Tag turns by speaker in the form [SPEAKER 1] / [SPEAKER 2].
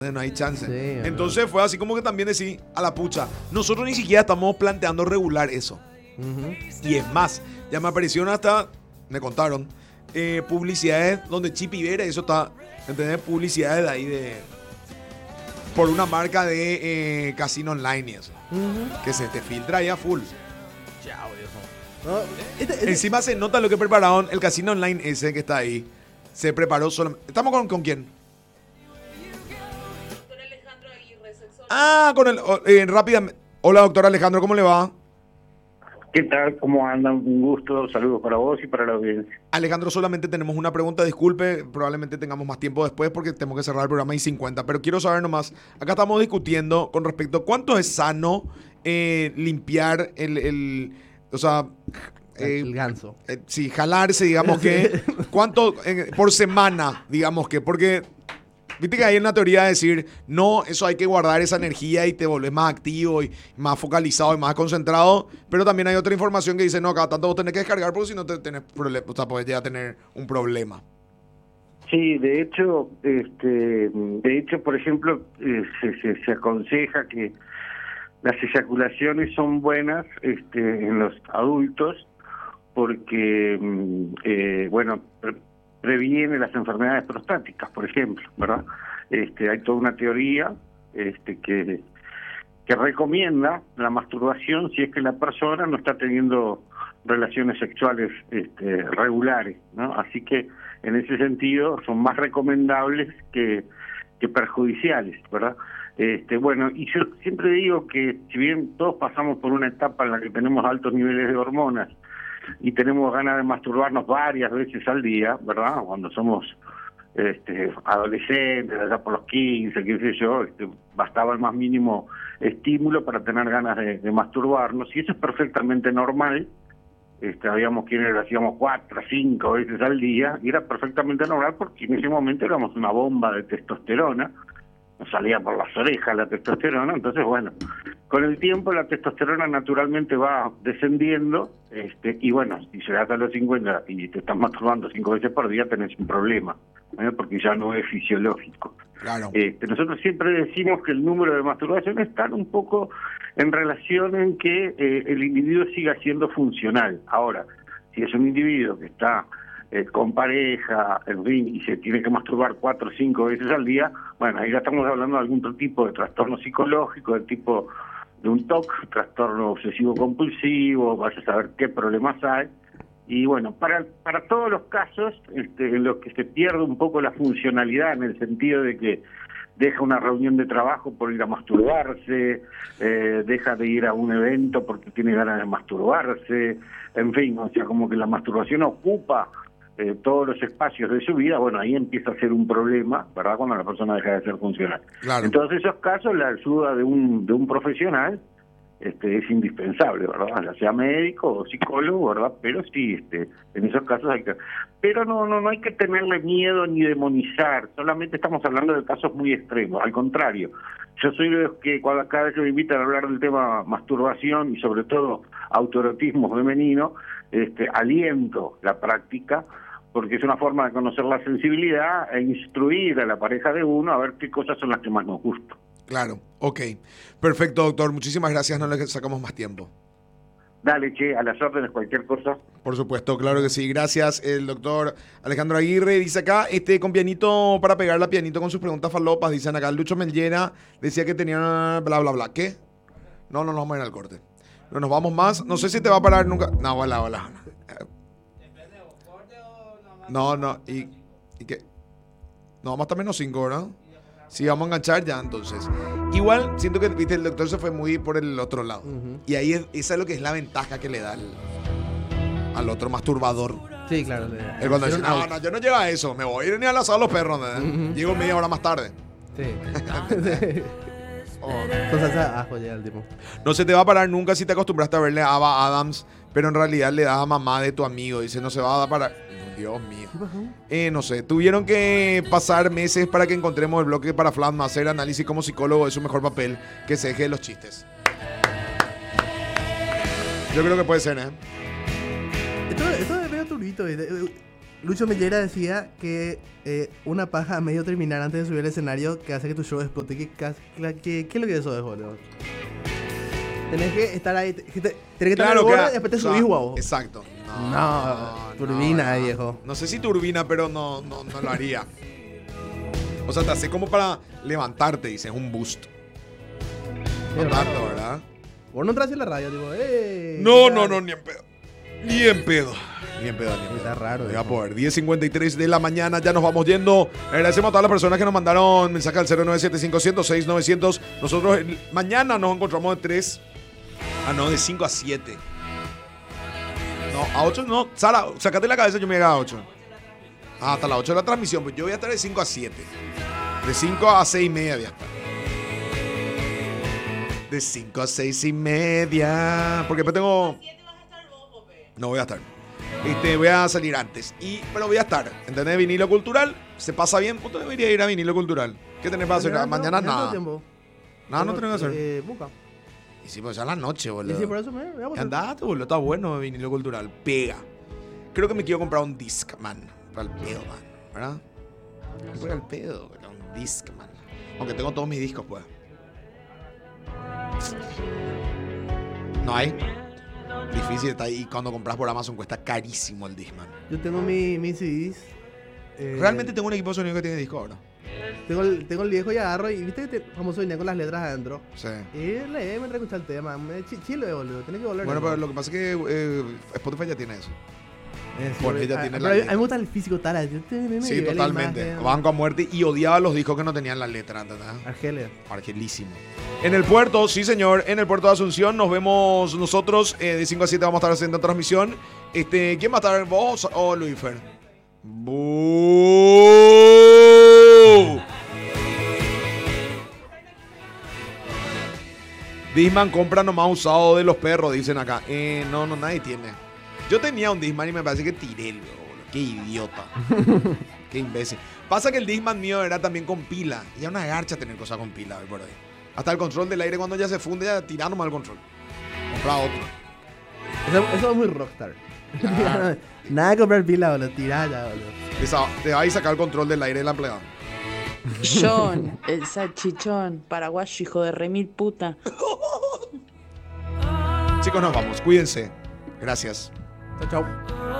[SPEAKER 1] No hay chance.
[SPEAKER 2] Sí,
[SPEAKER 1] Entonces fue así como que también decís, a la pucha, nosotros ni siquiera estamos planteando regular eso.
[SPEAKER 2] Ujú.
[SPEAKER 1] Y es más, ya me aparecieron hasta, me contaron, publicidades donde Chip y Vera, eso está, ¿entendés? Publicidades de ahí por una marca de casino online y eso.
[SPEAKER 2] Ujú.
[SPEAKER 1] Que se te filtra ahí a full.
[SPEAKER 2] Chao, viejo. No,
[SPEAKER 1] Encima se nota lo que prepararon el casino online ese que está ahí. Se preparó solamente. ¿Estamos con quién? Ah, con el. Rápidamente. Hola, doctor Alejandro, ¿cómo le va?
[SPEAKER 3] ¿Qué tal? ¿Cómo andan? Un gusto. Saludos para vos y para la audiencia.
[SPEAKER 1] Alejandro, solamente tenemos una pregunta. Disculpe, probablemente tengamos más tiempo después porque tenemos que cerrar el programa y 50. Pero quiero saber nomás. Acá estamos discutiendo con respecto a cuánto es sano limpiar o sea.
[SPEAKER 2] el ganso.
[SPEAKER 1] Sí, jalarse, digamos que. ¿Cuánto por semana, digamos que? Porque. Viste que hay una teoría de decir, no, eso hay que guardar esa energía y te volvés más activo y más focalizado y más concentrado. Pero también hay otra información que dice, no, cada tanto vos tenés que descargar porque si no te tenés problemas, o sea, podés llegar a tener un problema.
[SPEAKER 3] Sí, de hecho, por ejemplo, se aconseja que las eyaculaciones son buenas en los adultos porque, previene las enfermedades prostáticas, por ejemplo, ¿verdad? Hay toda una teoría que recomienda la masturbación si es que la persona no está teniendo relaciones sexuales regulares, ¿no? Así que en ese sentido son más recomendables que perjudiciales, ¿verdad? Y yo siempre digo que si bien todos pasamos por una etapa en la que tenemos altos niveles de hormonas y tenemos ganas de masturbarnos varias veces al día, ¿verdad? Cuando somos adolescentes, allá por los 15, qué sé yo, bastaba el más mínimo estímulo para tener ganas de masturbarnos, y eso es perfectamente normal. Habíamos quienes lo hacíamos 4, 5 veces al día, y era perfectamente normal porque en ese momento éramos una bomba de testosterona, nos salía por las orejas la testosterona. Entonces, bueno, con el tiempo la testosterona naturalmente va descendiendo, y bueno, si llegas a los 50 y te estás masturbando 5 veces por día, tenés un problema, porque ya no es fisiológico.
[SPEAKER 1] Claro.
[SPEAKER 3] Nosotros siempre decimos que el número de masturbaciones está un poco en relación en que el individuo siga siendo funcional. Ahora, si es un individuo que está con pareja, en fin, y se tiene que masturbar 4 o 5 veces al día, bueno, ahí ya estamos hablando de algún otro tipo de trastorno psicológico, del tipo de un TOC, trastorno obsesivo compulsivo, vaya a saber qué problemas hay. Y bueno, para todos los casos en los que se pierde un poco la funcionalidad, en el sentido de que deja una reunión de trabajo por ir a masturbarse, deja de ir a un evento porque tiene ganas de masturbarse, en fin, o sea, como que la masturbación ocupa todos los espacios de su vida, bueno, ahí empieza a ser un problema, ¿verdad?, cuando la persona deja de ser funcional.
[SPEAKER 1] Claro.
[SPEAKER 3] En todos esos casos, la ayuda de un profesional es indispensable, ¿verdad?, ya sea médico o psicólogo, ¿verdad?, pero sí, en esos casos hay que... Pero no hay que tenerle miedo ni demonizar, solamente estamos hablando de casos muy extremos, al contrario. Yo soy de los que cada vez que me invitan a hablar del tema masturbación y sobre todo autoerotismo femenino, aliento la práctica, porque es una forma de conocer la sensibilidad e instruir a la pareja de uno a ver qué cosas son las que más nos gustan.
[SPEAKER 1] Claro, ok. Perfecto, doctor. Muchísimas gracias. No le sacamos más tiempo.
[SPEAKER 3] Dale, che, a las órdenes, cualquier cosa.
[SPEAKER 1] Por supuesto, claro que sí. Gracias, el doctor Alejandro Aguirre. Dice acá, con pianito para pegarle a pianito con sus preguntas falopas. Dicen acá, Lucho Mellera decía que tenía bla, bla, bla. ¿Qué? No vamos a ir al corte. No nos vamos más. No sé si te va a parar nunca. No, hola. No. ¿Y qué? No, vamos hasta menos 5, ¿verdad? Sí, vamos a enganchar ya, entonces. Igual, siento que, viste, el doctor se fue muy por el otro lado.
[SPEAKER 2] Ujú.
[SPEAKER 1] Y ahí esa es lo que es la ventaja que le da al otro masturbador.
[SPEAKER 2] Sí, claro.
[SPEAKER 1] Es cuando dice,
[SPEAKER 2] hicieron out.
[SPEAKER 1] no, yo no llego a eso. Me voy a ir ni al asado a los perros, ¿no? Llego media hora más tarde.
[SPEAKER 2] Sí. Con salsa de ajo llega el tipo.
[SPEAKER 1] No se te va a parar nunca si te acostumbraste a verle a Ava Adams, pero en realidad le das a mamá de tu amigo. Dice, no se va a parar. Dios mío.
[SPEAKER 2] ¿Qué pasó?
[SPEAKER 1] No sé, tuvieron que pasar meses para que encontremos el bloque para Flatma, hacer análisis como psicólogo es su mejor papel, que se deje de los chistes. Yo creo que puede ser,
[SPEAKER 2] Esto es medio turbito. Lucho Mellera decía que una paja a medio terminar antes de subir al escenario que hace que tu show explote. ¿Qué es lo que eso es, boludo? Tenés que estar ahí, tenés que estar en el borde y después te subís, guau.
[SPEAKER 1] Exacto.
[SPEAKER 2] No, turbina,
[SPEAKER 1] no.
[SPEAKER 2] viejo.
[SPEAKER 1] No sé si turbina, pero no lo haría. O sea, te hace como para levantarte, dices, un boost. No tanto, ¿verdad?
[SPEAKER 2] Vos no entras en la radio, tipo,
[SPEAKER 1] No, ni en pedo. Ni en pedo.
[SPEAKER 2] Está raro.
[SPEAKER 1] Voy a poder. 10:53 de la mañana, ya nos vamos yendo. Agradecemos a todas las personas que nos mandaron mensaje al 097-500-6900. Nosotros mañana nos encontramos de 3. De 5 a 7. No, a 8 no. Sara, sacate la cabeza, yo me voy a llegar a 8. Hasta las 8 de la transmisión, pues yo voy a estar de 5 a 7. De 5 a 6 y media voy a estar. De 5 a 6 y media. Porque después tengo... No voy a estar. Voy a salir antes. Pero voy a estar. ¿Entendés? Vinilo cultural. Se pasa bien. ¿Cuánto debería ir a vinilo cultural? ¿Qué tenés para hacer? Mañana nada. Nada, no tenés que hacer.
[SPEAKER 2] Busca.
[SPEAKER 1] Y sí, pues ya la noche, boludo.
[SPEAKER 2] Y sí, por eso me voy a botar.
[SPEAKER 1] Andate, boludo. Está bueno vinilo cultural. Pega. Creo que me quiero comprar un Discman. Para el pedo, man. ¿Verdad? Para el pedo. Un Discman. Aunque tengo todos mis discos, pues. No hay. Difícil está ahí. Cuando compras por Amazon cuesta carísimo el Discman.
[SPEAKER 2] Yo tengo mis CDs.
[SPEAKER 1] Realmente tengo un equipo de sonido que tiene disco ahora.
[SPEAKER 2] Tengo el viejo y agarro y viste que famoso venía con las letras adentro.
[SPEAKER 1] Sí.
[SPEAKER 2] Y me trae escuchar el tema. Chile, boludo. Tenés que volver.
[SPEAKER 1] Bueno, pero lo que pasa es que Spotify ya tiene eso. Porque ya tiene
[SPEAKER 2] pero
[SPEAKER 1] la
[SPEAKER 2] a mí
[SPEAKER 1] letra.
[SPEAKER 2] me gusta el físico tal.
[SPEAKER 1] Sí, totalmente. Banco a muerte y odiaba los discos que no tenían la letra, ¿entendés?
[SPEAKER 2] Argelia.
[SPEAKER 1] Argelísimo. En el puerto, sí señor, en el puerto de Asunción nos vemos nosotros, de 5 a 7 vamos a estar haciendo transmisión. ¿Quién va a estar, vos o Luifer? Discman compra nomás usado de los perros, dicen acá. No, nadie tiene. Yo tenía un Discman y me parece que tiré el boludo. Qué idiota. Qué imbécil. Pasa que el Discman mío era también con pila. Y es una garcha tener cosas con pila hoy por hoy. Hasta el control del aire cuando ya se funde, ya tirar nomás el control. Compra otro.
[SPEAKER 2] Eso es muy rockstar.
[SPEAKER 1] Ah.
[SPEAKER 2] Nada de comprar pila, boludo. Tirá ya, boludo.
[SPEAKER 1] Te va a ir sacar el control del aire del empleado.
[SPEAKER 4] John, el salchichón, paraguayo, hijo de remil puta.
[SPEAKER 1] Chicos, nos vamos. Cuídense. Gracias.
[SPEAKER 2] Chao, chao.